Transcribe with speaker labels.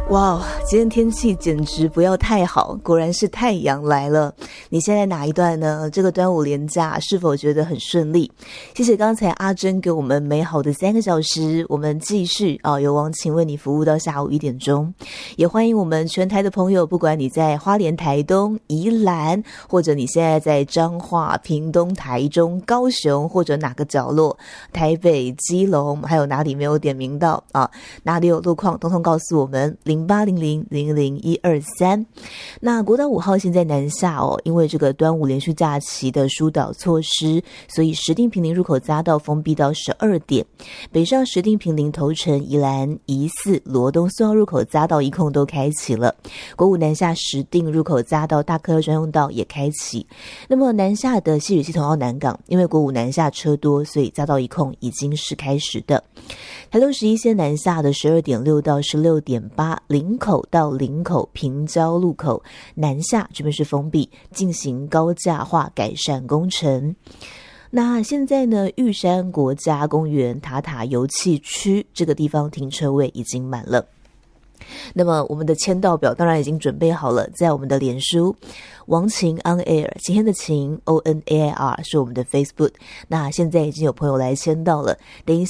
Speaker 1: 哇，今天天气简直不要太好，果然是太阳来了。你现在哪一段呢？这个端午连假是否觉得很顺利？谢谢刚才阿珍给我们美好的3个小时，我们继续由王晴为你服务到下午1点钟。也欢迎我们全台的朋友，不管你在花莲、台东、宜兰，或者你现在在彰化、屏东、台中、高雄，或者哪个角落，台北、基隆，还有哪里没有点名到哪里有路况，通通告诉我们0800000123。那国道5号现在南下因为这个端午连续假期的疏导措施，所以石碇坪林入口匝道封闭到12点，北上石碇坪林头城、宜兰、宜4、罗东4号入口匝道一控都开启了，国五南下石碇入口匝道大客专用道也开启。那么南下的溪水系统到南港，因为国五南下车多，所以匝道一控已经是开始的。台东11线南下的12.6到16.8，林口到林口平交路口南下这边是封闭，进行高架化改善工程。那现在呢，玉山国家公园塔塔游憩区这个地方停车位已经满了。那么我们的签到表当然已经准备好了，在我们的脸书王晴 on air， 今天的晴 ONAIR 是我们的 Facebook， 那现在已经有朋友来签到了，等一下